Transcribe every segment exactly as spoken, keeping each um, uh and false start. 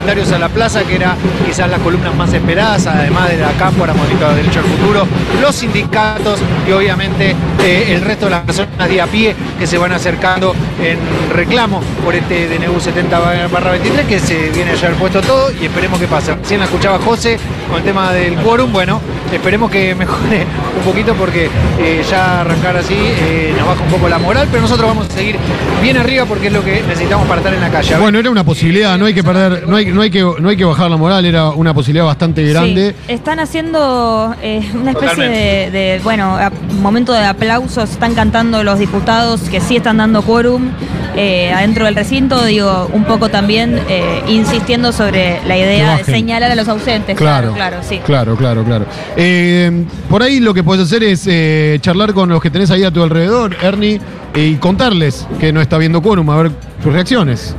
a la plaza, que era quizás las columnas más esperadas, además de la Cámpora, Movimiento Derecho al Futuro, los sindicatos y obviamente eh, el resto de las personas de a pie que se van acercando en reclamo por este D N U setenta barra veintitrés, que se viene a haber puesto todo y esperemos que pase. Recién la escuchaba José con el tema del quórum, bueno, esperemos que mejore un poquito porque eh, ya arrancar así eh, nos baja un poco la moral, pero nosotros vamos a seguir bien arriba porque es lo que necesitamos para estar en la calle. Bueno, era una posibilidad, no hay que perder, no hay, no hay que, no hay que bajar la moral, era una posibilidad bastante grande. Sí, están haciendo eh, una especie de, de, bueno, a, momento de aplausos, están cantando los diputados que sí están dando quórum eh, adentro del recinto, digo, un poco también eh, insistiendo sobre la idea de señalar a los ausentes. Claro, claro, claro, sí. Claro, claro, claro. Eh, por ahí lo que puedes hacer es eh, charlar con los que tenés ahí a tu alrededor, Ernie, y contarles que no está viendo quórum, a ver sus reacciones.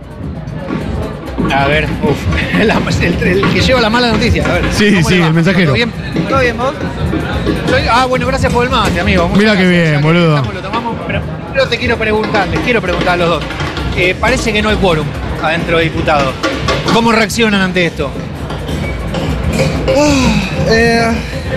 A ver, uff, el, el que lleva la mala noticia. A ver, sí, sí, el mensajero. ¿Todo bien? ¿Todo bien vos? Soy, ah, bueno, gracias por el mate, amigo. Muchas Mira gracias. qué bien, boludo. Lo tomamos, pero, pero te quiero preguntar, les quiero preguntar a los dos. Eh, parece que no hay quórum adentro de diputados. ¿Cómo reaccionan ante esto? Uh, eh,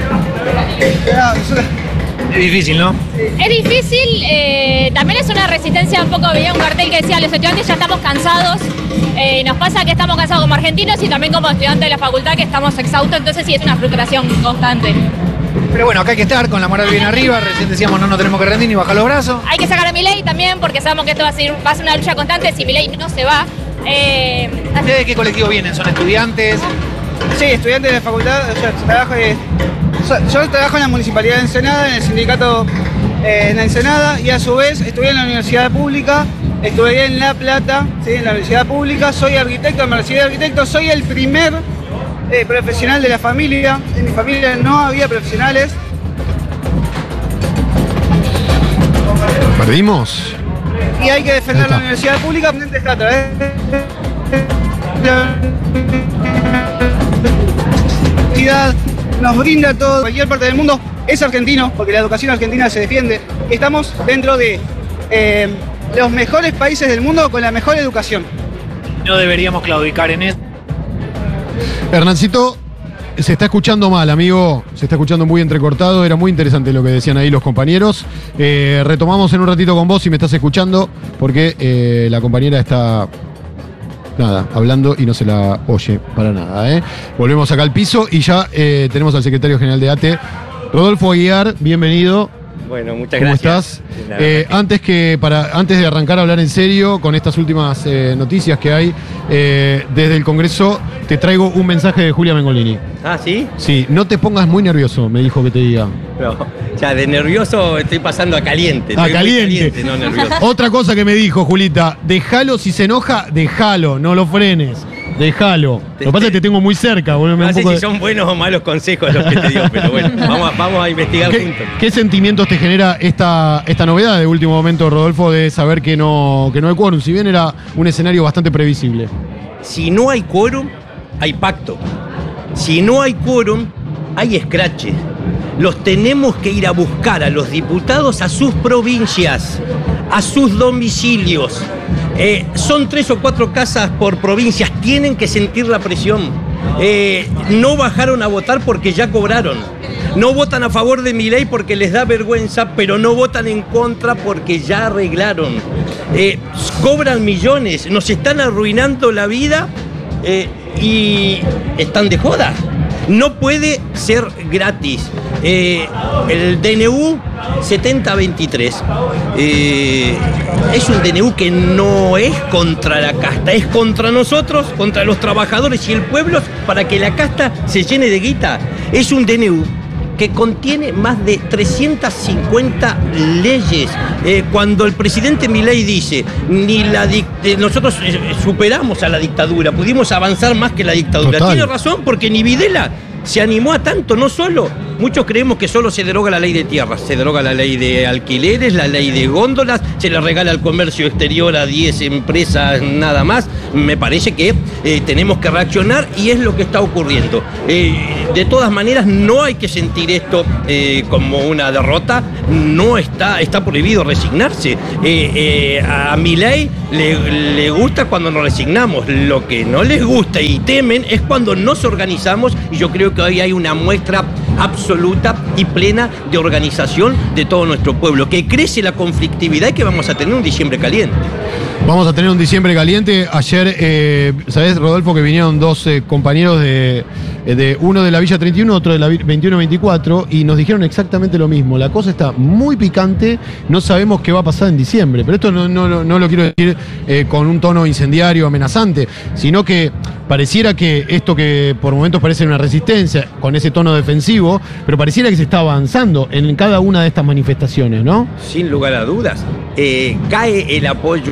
es difícil, ¿no? Es difícil, eh, también es una resistencia un poco, había un cartel que decía los estudiantes ya estamos cansados, eh, nos pasa que estamos cansados como argentinos y también como estudiantes de la facultad que estamos exhaustos, entonces sí es una frustración constante. Pero bueno, acá hay que estar con la moral bien arriba, recién decíamos no nos tenemos que rendir ni bajar los brazos. Hay que sacar a Milei también porque sabemos que esto va a ser, va a ser una lucha constante si Milei no se va. Eh, ¿Ustedes de qué colectivo vienen? ¿Son estudiantes? Sí, estudiantes de la facultad, yo trabajo, de, yo trabajo en la Municipalidad de Ensenada, en el sindicato eh, en la Ensenada, y a su vez estudié en la Universidad Pública, estudié en La Plata, ¿sí? En la Universidad Pública, soy arquitecto, me recibí de arquitecto, soy el primer eh, profesional de la familia, en mi familia no había profesionales. ¿Perdimos? Y hay que defender la Universidad Pública, está a través de nos brinda todo, cualquier parte del mundo es argentino, porque la educación argentina se defiende. Estamos dentro de eh, los mejores países del mundo con la mejor educación. No deberíamos claudicar en eso. Hernancito, se está escuchando mal, amigo, se está escuchando muy entrecortado, era muy interesante lo que decían ahí los compañeros. Eh, retomamos en un ratito con vos si me estás escuchando, porque eh, la compañera está... Nada, hablando y no se la oye para nada, ¿eh? Volvemos acá al piso y ya eh, tenemos al secretario general de A T E, Rodolfo Aguiar, bienvenido. Bueno, muchas ¿Cómo gracias. estás? Eh, antes, que para, antes de arrancar a hablar en serio con estas últimas eh, noticias que hay eh, desde el Congreso, te traigo un mensaje de Julia Mengolini. Ah, ¿sí? Sí, no te pongas muy nervioso, me dijo que te diga. No, ya de nervioso estoy pasando a caliente. A Estoy caliente. caliente, no nervioso. Otra cosa que me dijo, Julita, déjalo si se enoja, déjalo, no lo frenes. Déjalo. Lo que pasa es que te tengo muy cerca. No un sé poco si de... son buenos o malos consejos los que te digo, pero bueno, vamos a, vamos a investigar ¿Qué, juntos. ¿Qué sentimientos te genera esta, esta novedad de último momento, Rodolfo, de saber que no, que no hay quórum? Si bien era un escenario bastante previsible. Si no hay quórum, hay pacto. Si no hay quórum, hay escraches. Los tenemos que ir a buscar a los diputados a sus provincias, a sus domicilios. Eh, son tres o cuatro casas por provincias, tienen que sentir la presión. Eh, no bajaron a votar porque ya cobraron. No votan a favor de Milei porque les da vergüenza, pero no votan en contra porque ya arreglaron. Eh, cobran millones, nos están arruinando la vida eh, y están de joda. No puede ser gratis. Eh, el D N U setenta veintitrés eh, es un D N U que no es contra la casta, es contra nosotros, contra los trabajadores y el pueblo, para que la casta se llene de guita. Es un D N U que contiene más de trescientas cincuenta leyes. Eh, cuando el presidente Milei dice, ni la dic- nosotros superamos a la dictadura, pudimos avanzar más que la dictadura. Total. Tiene razón, porque ni Videla se animó a tanto, no solo. Muchos creemos que solo se deroga la ley de tierras, se deroga la ley de alquileres, la ley de góndolas, se le regala al comercio exterior a diez empresas nada más. Me parece que eh, tenemos que reaccionar y es lo que está ocurriendo. Eh, de todas maneras, no hay que sentir esto eh, como una derrota, no está, está prohibido resignarse. Eh, eh, a Milei le, le gusta cuando nos resignamos. Lo que no les gusta y temen es cuando nos organizamos, y yo creo que hoy hay una muestra absoluta y plena de organización de todo nuestro pueblo, que crece la conflictividad y que vamos a tener un diciembre caliente. Vamos a tener un diciembre caliente. Ayer, eh, ¿sabés, Rodolfo, que vinieron dos eh, compañeros de, de uno de la Villa treinta y uno, otro de la veintiuno veinticuatro, y nos dijeron exactamente lo mismo? La cosa está muy picante, no sabemos qué va a pasar en diciembre, pero esto no, no, no lo quiero decir eh, con un tono incendiario, amenazante, sino que pareciera que esto que por momentos parece una resistencia, con ese tono defensivo, pero pareciera que se está avanzando en cada una de estas manifestaciones, ¿no? Sin lugar a dudas, eh, cae el apoyo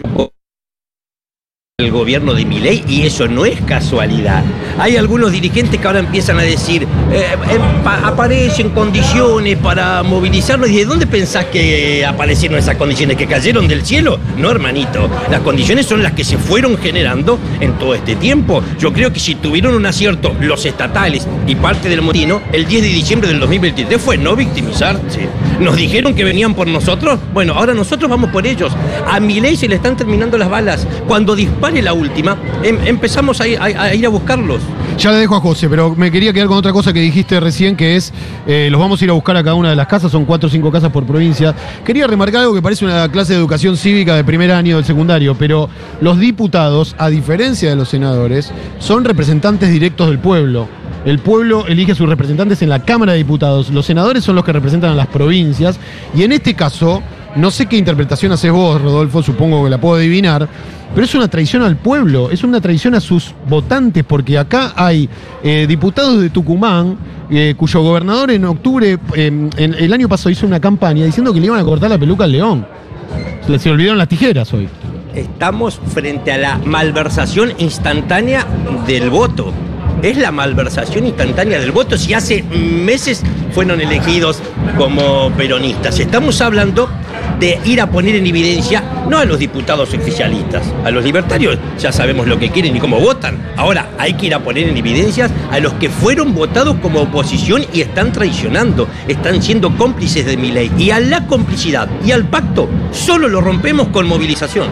el gobierno de Milei, y eso no es casualidad. Hay algunos dirigentes que ahora empiezan a decir, eh, eh, aparecen condiciones para movilizarnos. ¿Y de dónde pensás que aparecieron esas condiciones? ¿Que cayeron del cielo? No, hermanito. Las condiciones son las que se fueron generando en todo este tiempo. Yo creo que si tuvieron un acierto los estatales y parte del motino, el diez de diciembre del dos mil veintitrés fue no victimizarse. Nos dijeron que venían por nosotros. Bueno, ahora nosotros vamos por ellos. A Milei se le están terminando las balas. Cuando dispara la última, em, empezamos a, a, a ir a buscarlos. Ya le dejo a José, pero me quería quedar con otra cosa que dijiste recién, que es, eh, los vamos a ir a buscar a cada una de las casas, son cuatro o cinco casas por provincia. Quería remarcar algo que parece una clase de educación cívica de primer año del secundario, pero los diputados, a diferencia de los senadores, son representantes directos del pueblo. El pueblo elige a sus representantes en la Cámara de Diputados. Los senadores son los que representan a las provincias, y en este caso, no sé qué interpretación haces vos, Rodolfo, supongo que la puedo adivinar, pero es una traición al pueblo, es una traición a sus votantes, porque acá hay eh, diputados de Tucumán, eh, cuyo gobernador en octubre, eh, en, el año pasado hizo una campaña diciendo que le iban a cortar la peluca al león. Se les olvidaron las tijeras hoy. Estamos frente a la malversación instantánea del voto. Es la malversación instantánea del voto si hace meses fueron elegidos como peronistas. Estamos hablando de ir a poner en evidencia, no a los diputados oficialistas, a los libertarios ya sabemos lo que quieren y cómo votan. Ahora hay que ir a poner en evidencia a los que fueron votados como oposición y están traicionando, están siendo cómplices de Milei. Y a la complicidad y al pacto solo lo rompemos con movilización.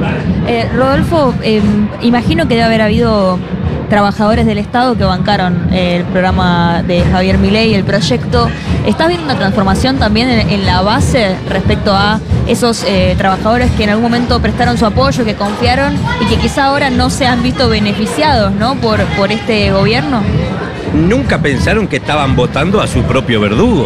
Eh, Rodolfo, eh, imagino que debe haber habido trabajadores del Estado que bancaron eh, el programa de Javier Milei, el proyecto. ¿Estás viendo una transformación también en, en la base respecto a esos eh, trabajadores que en algún momento prestaron su apoyo, que confiaron y que quizá ahora no se han visto beneficiados, ¿no? por, por este gobierno? Nunca pensaron que estaban votando a su propio verdugo.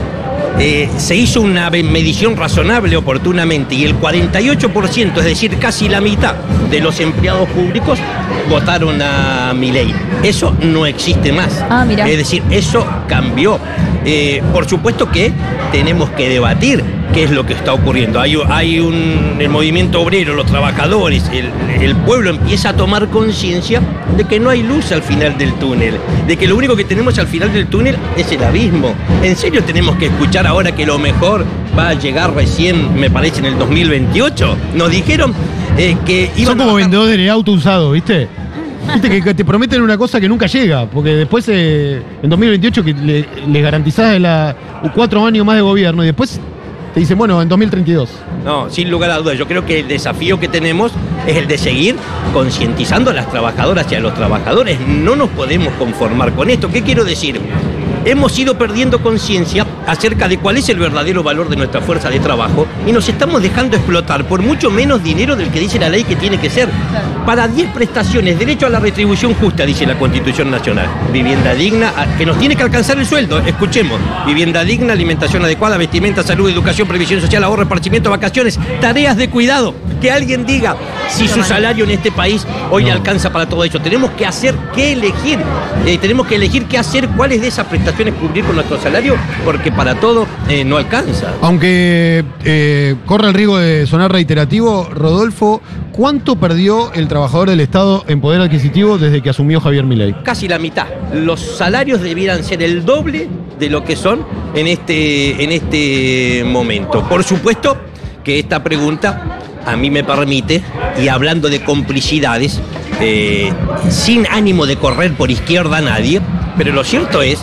Eh, se hizo una medición razonable oportunamente y el cuarenta y ocho por ciento, es decir, casi la mitad de los empleados públicos votaron a Milei. Eso no existe más. Ah, mira. Es decir, eso cambió. Eh, por supuesto que tenemos que debatir qué es lo que está ocurriendo. Hay, hay un el movimiento obrero, los trabajadores, el, el pueblo empieza a tomar conciencia de que no hay luz al final del túnel, de que lo único que tenemos al final del túnel es el abismo. ¿En serio tenemos que escuchar ahora que lo mejor va a llegar recién, me parece, en el dos mil veintiocho? Nos dijeron eh, que iban Son como a bajar... vendedores de auto usado, ¿viste? Viste que, que te prometen una cosa que nunca llega, porque después eh, en dos mil veintiocho que le, les garantizás la, cuatro años más de gobierno y después te dicen, bueno, en dos mil treinta y dos. No, sin lugar a dudas, yo creo que el desafío que tenemos es el de seguir concientizando a las trabajadoras y a los trabajadores. No nos podemos conformar con esto. ¿Qué quiero decir? Hemos ido perdiendo conciencia acerca de cuál es el verdadero valor de nuestra fuerza de trabajo y nos estamos dejando explotar por mucho menos dinero del que dice la ley que tiene que ser. Para diez prestaciones, derecho a la retribución justa, dice la Constitución Nacional. Vivienda digna, que nos tiene que alcanzar el sueldo. Escuchemos. Vivienda digna, alimentación adecuada, vestimenta, salud, educación, previsión social, ahorro, esparcimiento, vacaciones, tareas de cuidado. Que alguien diga si su salario en este país hoy no le alcanza para todo eso. Tenemos que hacer qué elegir. Eh, tenemos que elegir qué hacer, cuáles de esas prestaciones cubrir con nuestro salario, porque para todo eh, no alcanza. Aunque eh, corre el riesgo de sonar reiterativo, Rodolfo, ¿cuánto perdió el trabajador del Estado en poder adquisitivo desde que asumió Javier Milei? Casi la mitad. Los salarios debieran ser el doble de lo que son en este, en este momento. Por supuesto que esta pregunta a mí me permite, y hablando de complicidades, eh, sin ánimo de correr por izquierda a nadie, pero lo cierto es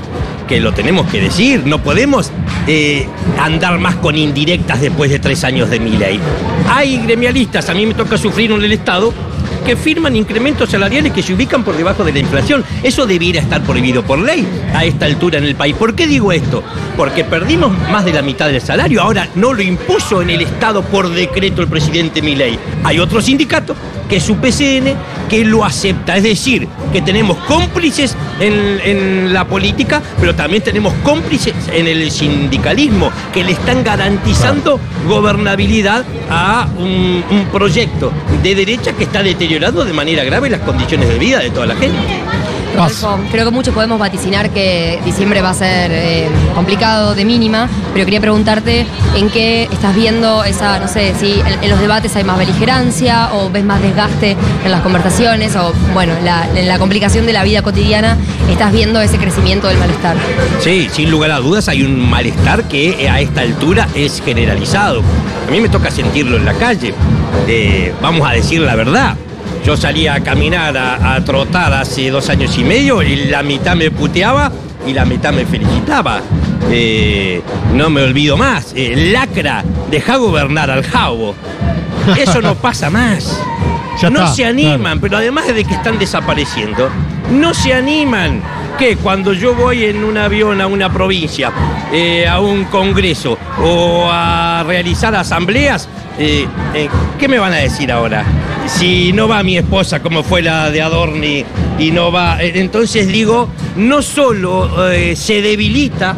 que lo tenemos que decir. No podemos eh, andar más con indirectas después de tres años de Milei. Hay gremialistas, a mí me toca sufrir en el Estado, que firman incrementos salariales que se ubican por debajo de la inflación. Eso debiera estar prohibido por ley a esta altura en el país. ¿Por qué digo esto? Porque perdimos más de la mitad del salario. Ahora no lo impuso en el Estado por decreto el presidente Milei. Hay otro sindicato, que es su P C N, que lo acepta. Es decir, que tenemos cómplices en, en la política, pero también tenemos cómplices en el sindicalismo, que le están garantizando gobernabilidad a un, un proyecto de derecha que está deteriorando de manera grave las condiciones de vida de toda la gente. Adolfo, creo que muchos podemos vaticinar que diciembre va a ser eh, complicado de mínima, pero quería preguntarte en qué estás viendo esa, no sé, si en, en los debates hay más beligerancia o ves más desgaste en las conversaciones o, bueno, la, en la complicación de la vida cotidiana, estás viendo ese crecimiento del malestar. Sí, sin lugar a dudas hay un malestar que a esta altura es generalizado. A mí me toca sentirlo en la calle. Eh, vamos a decir la verdad. Yo salía a caminar, a, a trotar hace dos años y medio y la mitad me puteaba y la mitad me felicitaba. Eh, no me olvido más. Eh, lacra, deja gobernar al jabo. Eso no pasa más. Ya no está, se animan, claro. Pero además de que están desapareciendo, no se animan. Que cuando yo voy en un avión a una provincia, eh, a un congreso o a realizar asambleas, eh, eh, ¿qué me van a decir ahora? Si no va mi esposa como fue la de Adorni y no va... Eh, entonces digo, no solo eh, se debilita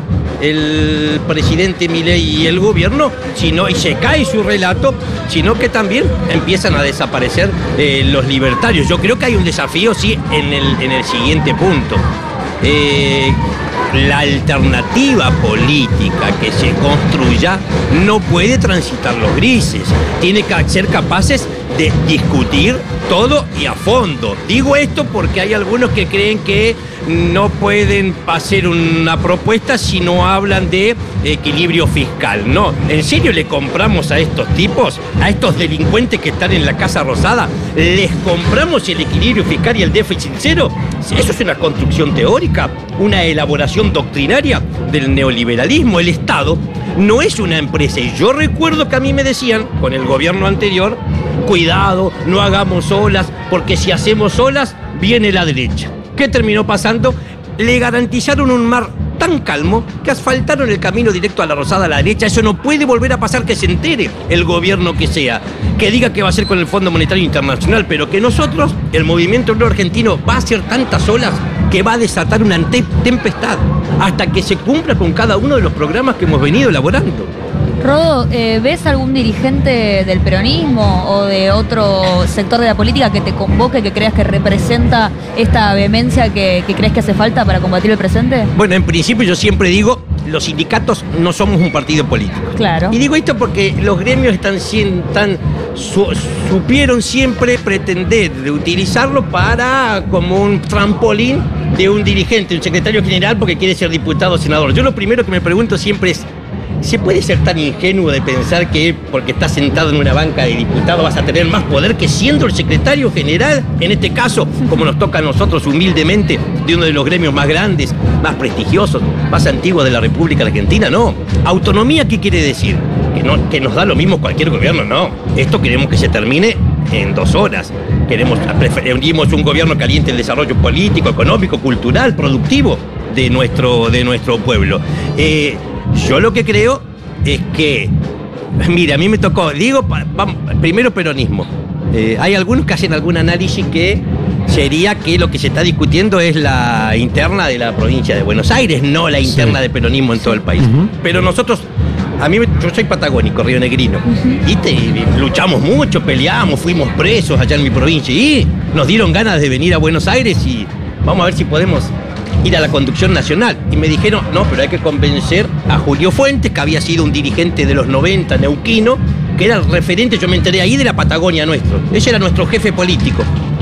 el presidente Milei y el gobierno, sino y se cae su relato, sino que también empiezan a desaparecer eh, los libertarios. Yo creo que hay un desafío, sí, en el, en el siguiente punto. Eh, la alternativa política que se construya no puede transitar los grises, tiene que ser capaces de discutir todo y a fondo. Digo esto porque hay algunos que creen que no pueden hacer una propuesta si no hablan de equilibrio fiscal. No, ¿en serio le compramos a estos tipos, a estos delincuentes que están en la Casa Rosada, les compramos el equilibrio fiscal y el déficit cero? Eso es una construcción teórica, una elaboración doctrinaria del neoliberalismo. El Estado no es una empresa. Y yo recuerdo que a mí me decían, con el gobierno anterior, cuidado, no hagamos olas, porque si hacemos olas, viene la derecha. ¿Qué terminó pasando? Le garantizaron un mar tan calmo que asfaltaron el camino directo a la Rosada a la derecha. Eso no puede volver a pasar, que se entere el gobierno que sea, que diga que va a ser con el Fondo Monetario Internacional, pero que nosotros, el movimiento obrero argentino, va a hacer tantas olas que va a desatar una tempestad hasta que se cumpla con cada uno de los programas que hemos venido elaborando. Rodo, eh, ¿ves algún dirigente del peronismo o de otro sector de la política que te convoque, que creas que representa esta vehemencia que, que crees que hace falta para combatir el presente? Bueno, en principio yo siempre digo, los sindicatos no somos un partido político. Claro. Y digo esto porque los gremios están, tan, su, supieron siempre pretender de utilizarlo para como un trampolín de un dirigente, un secretario general porque quiere ser diputado o senador. Yo lo primero que me pregunto siempre es, ¿se puede ser tan ingenuo de pensar que porque estás sentado en una banca de diputado vas a tener más poder que siendo el secretario general, en este caso, como nos toca a nosotros humildemente, de uno de los gremios más grandes, más prestigiosos, más antiguos de la República Argentina? No. ¿Autonomía qué quiere decir? ¿Que, no, que nos da lo mismo cualquier gobierno? No. Esto queremos que se termine en dos horas. Queremos, preferimos un gobierno que aliente el desarrollo político, económico, cultural, productivo de nuestro, de nuestro pueblo. Eh, Yo lo que creo es que, mira, a mí me tocó, digo, vamos, primero peronismo. Eh, hay algunos que hacen algún análisis que sería que lo que se está discutiendo es la interna de la provincia de Buenos Aires, no la interna sí. de peronismo en todo el país. Uh-huh. Pero nosotros, a mí, yo soy patagónico, rionegrino, uh-huh. y, te, y luchamos mucho, peleamos, fuimos presos allá en mi provincia y nos dieron ganas de venir a Buenos Aires y vamos a ver si podemos ir a la conducción nacional. Y me dijeron, no, pero hay que convencer a Julio Fuentes, que había sido un dirigente de los noventa neuquino, que era el referente, yo me enteré ahí, de la Patagonia nuestro. Ese era nuestro jefe político.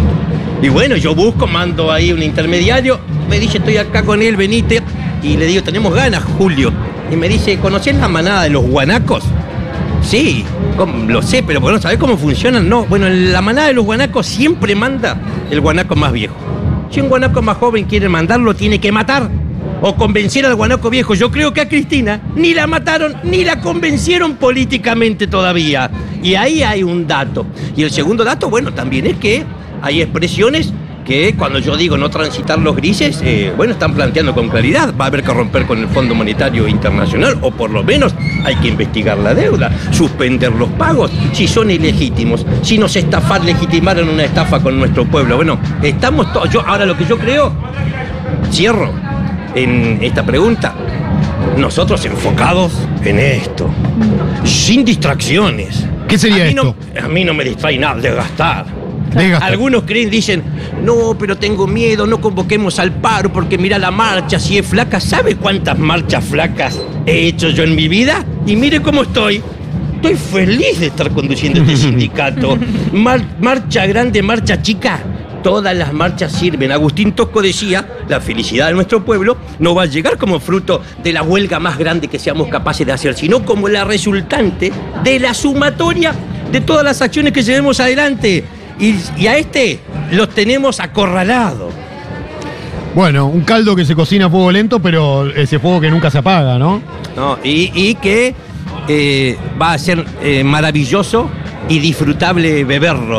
Y bueno, yo busco, mando ahí un intermediario, me dice, estoy acá con él, venite. Y le digo, tenemos ganas, Julio. Y me dice, ¿conocés la manada de los guanacos? Sí, lo sé, pero bueno, ¿sabés cómo funcionan? No, bueno, la manada de los guanacos siempre manda el guanaco más viejo. Si un guanaco más joven quiere mandarlo, tiene que matar o convencer al guanaco viejo. Yo creo que a Cristina ni la mataron ni la convencieron políticamente todavía. Y ahí hay un dato. Y el segundo dato, bueno, también es que hay expresiones que cuando yo digo no transitar los grises, eh, bueno, están planteando con claridad. Va a haber que romper con el Fondo Monetario Internacional, o por lo menos hay que investigar la deuda, suspender los pagos, si son ilegítimos, si nos estafar, legitimaron una estafa con nuestro pueblo. Bueno, estamos todos. Yo, ahora lo que yo creo, cierro en esta pregunta, nosotros enfocados en esto, sin distracciones. ¿Qué sería a mí esto? No, a mí no me distrae nada de gastar. Desgastar. Algunos creen, dicen, no, pero tengo miedo, no convoquemos al paro porque mira la marcha, si es flaca. ¿Sabe cuántas marchas flacas he hecho yo en mi vida? Y mire cómo estoy. Estoy feliz de estar conduciendo este sindicato. Mar- marcha grande, marcha chica. Todas las marchas sirven. Agustín Tosco decía, la felicidad de nuestro pueblo no va a llegar como fruto de la huelga más grande que seamos capaces de hacer, sino como la resultante de la sumatoria de todas las acciones que llevemos adelante. Y, y a este los tenemos acorralados. Bueno, un caldo que se cocina a fuego lento, pero ese fuego que nunca se apaga, ¿no? No, y, y que eh, va a ser eh, maravilloso y disfrutable beberlo.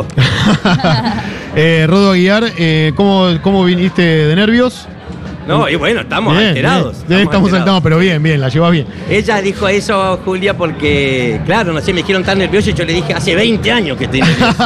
eh, Rodo Aguiar, eh, ¿cómo, ¿cómo viniste de nervios? No, y bueno, estamos Bien, alterados. bien. Estamos, estamos alterados, pero bien, bien, la llevas bien. Ella dijo eso, Julia, porque, claro, no sé, me dijeron tan nervioso y yo le dije, hace veinte años que estoy nervioso.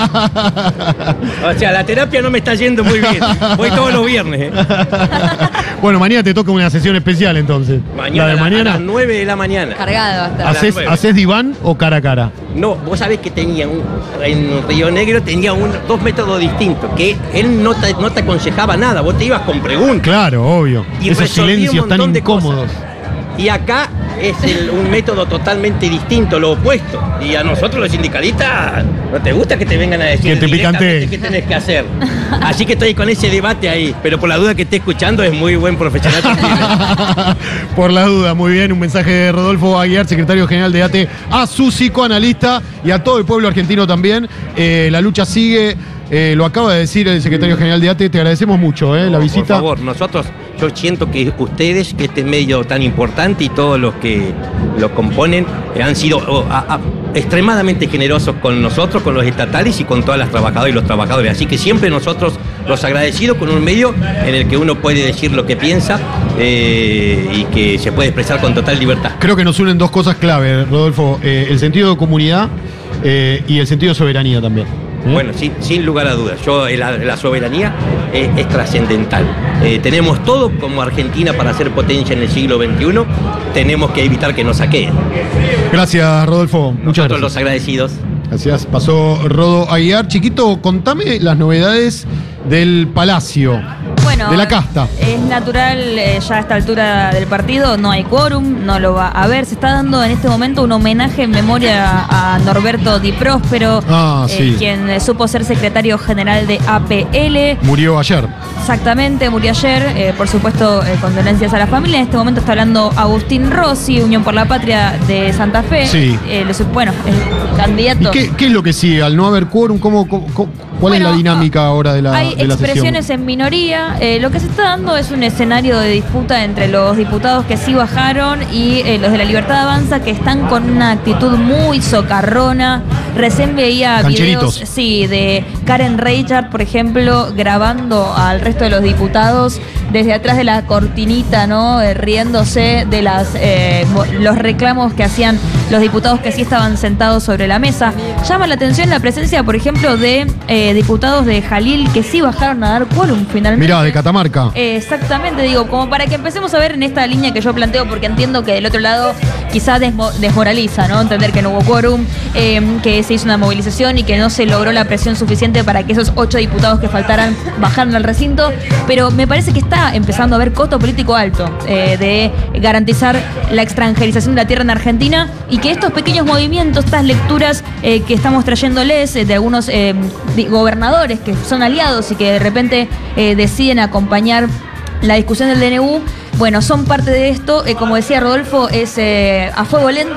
O sea, la terapia no me está yendo muy bien. Voy todos los viernes, ¿eh? Bueno, mañana te toca una sesión especial, entonces. Mañana, la de mañana. a las nueve de la mañana. Cargado hasta. ¿Haces, ¿Haces diván o cara a cara? No, vos sabés que tenía un, en Río Negro tenía un, dos métodos distintos, que él no te, no te aconsejaba nada, vos te ibas con preguntas. Claro, obvio. Y esos resolví silencios un tan montón de incómodos. cosas. Y acá es el- un método totalmente distinto, lo opuesto. Y a nosotros los sindicalistas no te gusta que te vengan a decir Que te directamente picanteen. qué tenés que hacer. Así que estoy con ese debate ahí. Pero por la duda que esté escuchando, es muy buen profesional. Por la duda, muy bien. Un mensaje de Rodolfo Aguiar, secretario general de A T E, a su psicoanalista y a todo el pueblo argentino también. Eh, la lucha sigue. Eh, lo acaba de decir el secretario general de A T E. Te agradecemos mucho eh, la No, visita. Por favor, nosotros, yo siento que ustedes, que este medio tan importante y todos los que lo componen, eh, han sido oh, a- a- extremadamente generosos con nosotros, con los estatales y con todas las trabajadoras y los trabajadores. Así que siempre nosotros los agradecidos con un medio en el que uno puede decir lo que piensa eh, y que se puede expresar con total libertad. Creo que nos unen dos cosas clave, Rodolfo. Eh, el sentido de comunidad eh, y el sentido de soberanía también. ¿Eh? Bueno, sin, sin lugar a dudas, yo, la, la soberanía es, es trascendental. Eh, tenemos todo como Argentina para ser potencia en el siglo veintiuno. Tenemos que evitar que nos saqueen. Gracias, Rodolfo. Muchas Nosotros los gracias. agradecidos. Gracias. Pasó Rodo Aguiar. Chiquito, contame las novedades del Palacio. Bueno, de la casta. Es natural, eh, ya a esta altura del partido no hay quórum, no lo va a haber. Se está dando en este momento un homenaje en memoria a Norberto Di Próspero, Ah, eh, sí. quien eh, supo ser secretario general de A P L. Murió ayer. Exactamente, murió ayer. Eh, por supuesto, eh, condolencias a la familia. En este momento está hablando Agustín Rossi, Unión por la Patria de Santa Fe. Sí. Eh, le su- bueno, el candidato. ¿Y qué, qué es lo que sigue? Al no haber quórum, ¿cómo, cómo- cómo- ¿cuál Bueno, es la dinámica ahora de la, Hay de la expresiones sesión? en minoría. Eh, lo que se está dando es un escenario de disputa entre los diputados que sí bajaron y eh, los de la Libertad Avanza, que están con una actitud muy socarrona. Recién veía Cancheritos. videos sí, de Karen Reichard, por ejemplo, grabando al resto de los diputados desde atrás de la cortinita, ¿no? Eh, riéndose de las eh, mo- los reclamos que hacían los diputados que sí estaban sentados sobre la mesa. Llama la atención la presencia, por ejemplo, de eh, diputados de Jalil que sí bajaron a dar quórum finalmente. Mirá, de Catamarca. Eh, exactamente, digo, como para que empecemos a ver en esta línea que yo planteo, porque entiendo que del otro lado quizá desmo- desmoraliza, ¿no? Entender que no hubo quórum, eh, que se hizo una movilización y que no se logró la presión suficiente para que esos ocho diputados que faltaran bajaran al recinto, pero me parece que está empezando a haber coto político alto eh, de garantizar la extranjerización de la tierra en Argentina y que estos pequeños movimientos, estas lecturas eh, que estamos trayéndoles eh, de algunos eh, di- gobernadores que son aliados y que de repente eh, deciden acompañar la discusión del D N U, bueno, son parte de esto. Eh, como decía Rodolfo, es eh, a fuego lento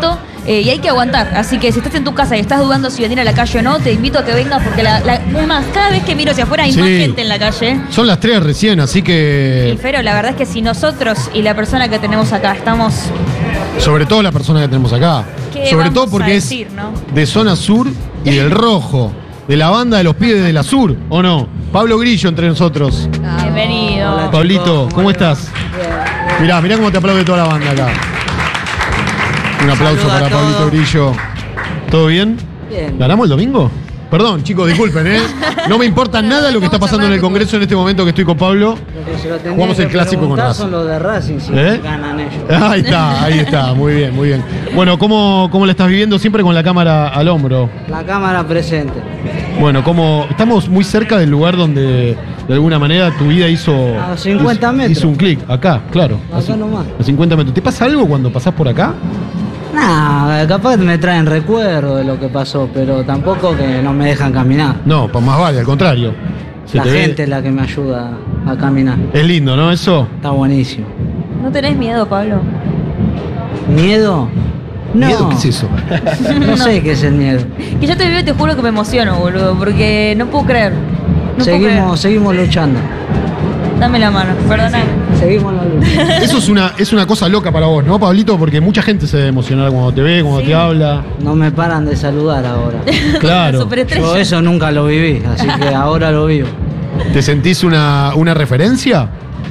eh, y hay que aguantar. Así que si estás en tu casa y estás dudando si venir a la calle o no, te invito a que vengas porque la, la, es más, cada vez que miro hacia afuera hay Sí. más gente en la calle. Son las tres recién, así Y que Fero, la verdad es que si nosotros y la persona que tenemos acá estamos... sobre todo la persona que tenemos acá. ¿Qué Sobre vamos todo porque a es decir, no? de zona sur y del rojo. De la banda de los pibes de la sur, ¿o no? Pablo Grillo entre nosotros. Bienvenido. Hola. Pablito, ¿cómo estás? Mirá, mirá cómo te aplaude toda la banda acá. Un aplauso Saludos a para todos. Pablito Grillo. ¿Todo bien? Bien. ¿Ganamos el domingo? Perdón, chicos, disculpen, ¿eh? No me importa nada lo que está pasando en el Congreso en este momento que estoy con Pablo. Lo que se lo tendría Jugamos el que clásico con preguntar Racing. son los de Racing, si ¿Eh? ganan ellos. Ahí está, ahí está, muy bien, muy bien. Bueno, ¿cómo, cómo la estás viviendo siempre con la cámara al hombro? La cámara presente. Bueno, como estamos muy cerca del lugar donde de alguna manera tu vida hizo. A cincuenta hizo- metros. Hizo un clic, acá, claro. a Acá cin- nomás. A cincuenta metros. ¿Te pasa algo cuando pasás por acá? Nah, capaz me traen recuerdo de lo que pasó, pero tampoco que no me dejan caminar. No, pues más vale, al contrario. Se La te ve- gente es la que me ayuda a caminar. Es lindo, ¿no? Eso. Está buenísimo. ¿No tenés miedo, Pablo? ¿Miedo? No. ¿Miedo? ¿Qué es eso? No sé qué es el miedo. Que yo te veo y te juro que me emociono, boludo, porque no puedo creer. No puedo seguimos, seguimos luchando. creer. Dame la mano, perdóname. Seguimos la lucha. Eso es una, es una cosa loca para vos, ¿no, Pablito? Porque mucha gente se debe emocionar cuando te ve, cuando Sí. te habla. No me paran de saludar ahora. Claro. Superestrella. Yo eso nunca lo viví, así que ahora lo vivo. ¿Te sentís una, una referencia?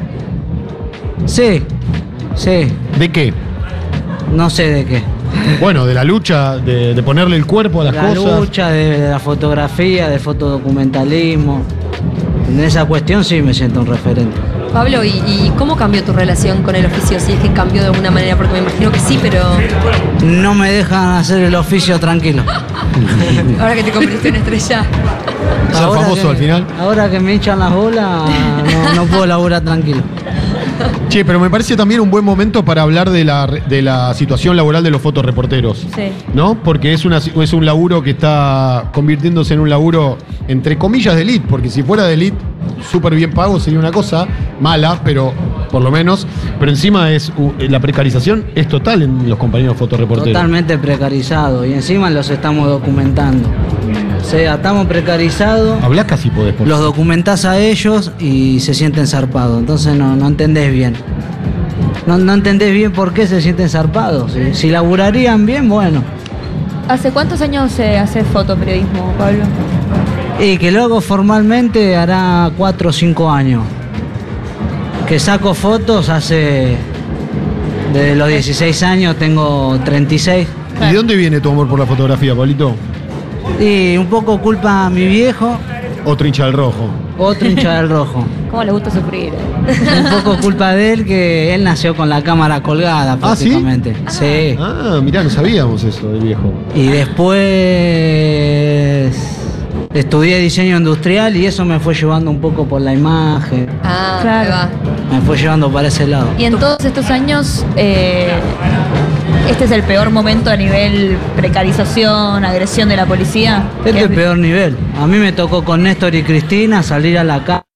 Sí, sí, ¿De qué? no sé de qué. Bueno, de la lucha, de, de ponerle el cuerpo a las La cosas. lucha, de, de la fotografía, de fotodocumentalismo. En esa cuestión sí me siento un referente. Pablo, ¿y, y cómo cambió tu relación con el oficio? Si es que cambió de alguna manera, porque me imagino que sí, pero No me dejan hacer el oficio tranquilo. ahora que te convertiste en estrella. Ser famoso que, al final. Ahora que me echan las bolas, no, no puedo laburar tranquilo. Che, pero me parece también un buen momento para hablar de la, de la situación laboral de los fotoreporteros. Sí. ¿No? Porque es, una, es un laburo que está convirtiéndose en un laburo, entre comillas, de elite. Porque si fuera de elite, súper bien pago sería una cosa mala, pero por lo menos. Pero encima es uh, la precarización es total en los compañeros fotoreporteros. Totalmente precarizado y encima los estamos documentando. O sea, estamos precarizados, Hablá casi podés. Por los documentás a ellos y se sienten zarpados. Entonces no, no entendés bien. No, no entendés bien por qué se sienten zarpados. Si, si laburarían bien, bueno. ¿Hace cuántos años eh, haces fotoperiodismo, Pablo? Y que lo hago formalmente hará cuatro o cinco años. Que saco fotos hace... Desde los dieciséis años tengo treinta y seis. ¿Y de dónde viene tu amor por la fotografía, Pablito? Y un poco culpa a mi viejo, Otro hincha del rojo. otro hincha del rojo. ¿Cómo les gusta sufrir? Un poco culpa de él que él nació con la cámara colgada ¿Ah, sí? prácticamente. Sí. Ah, mirá, no sabíamos eso del viejo. Y después estudié diseño industrial y eso me fue llevando un poco por la imagen. Ah, Claro. ahí va. Me fue llevando para ese lado. Y en todos estos años, eh, este es el peor momento a nivel precarización, agresión de la policía. Este es Que el peor nivel. A mí me tocó con Néstor y Cristina salir a la calle.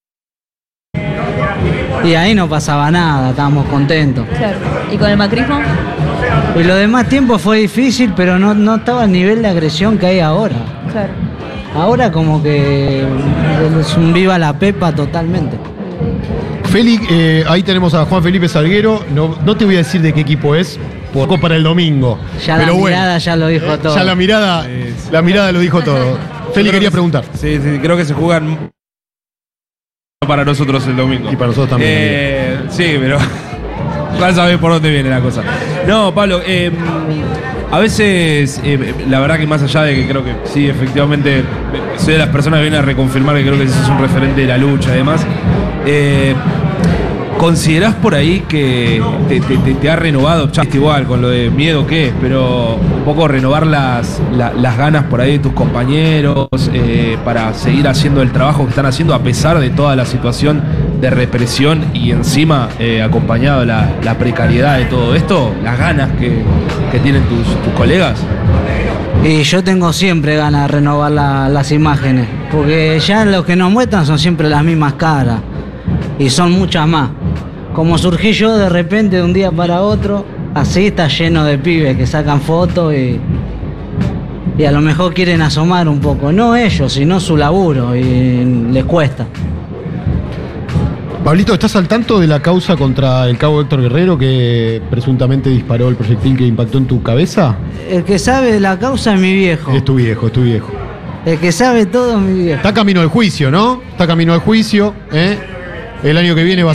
Y ahí no pasaba nada, estábamos contentos. Claro. ¿Y con el macrismo? Y lo demás tiempo fue difícil, pero no, no estaba al nivel de agresión que hay ahora. Claro. Ahora como que es un viva la pepa totalmente. Félix, eh, ahí tenemos a Juan Felipe Salguero. No, no te voy a decir de qué equipo es, poco para el domingo. Ya pero la bueno, mirada ya lo dijo todo. ya la mirada, la mirada lo dijo todo. Félix quería preguntar. Sí, sí, creo que se juegan para nosotros el domingo. Y para nosotros también. Eh, sí, pero ya sabés por dónde viene la cosa. No, Pablo, eh, a veces, eh, la verdad que más allá de que creo que sí, efectivamente, soy de las personas que vienen a reconfirmar que creo que sos un referente de la lucha y demás. Eh, ¿Considerás por ahí que te, te- te- te ha renovado, ya está igual con lo de miedo que es, pero un poco renovar las, la- las ganas por ahí de tus compañeros eh, para seguir haciendo el trabajo que están haciendo a pesar de toda la situación de represión y encima eh, acompañado la, la precariedad de todo esto, las ganas que, que tienen tus, tus colegas? Y yo tengo siempre ganas de renovar la- las imágenes, porque ya lo que nos muestran son siempre las mismas caras, y son muchas más. Como surgí yo de repente de un día para otro, así está lleno de pibes que sacan fotos y, y a lo mejor quieren asomar un poco. No ellos, sino su laburo, y les cuesta. Pablito, ¿estás al tanto de la causa contra el cabo Héctor Guerrero que presuntamente disparó el proyectil que impactó en tu cabeza? El que sabe de la causa es mi viejo. Es tu viejo, es tu viejo. El que sabe todo es mi viejo. Está camino al juicio, ¿no? Está camino al juicio, ¿eh? El año que viene va a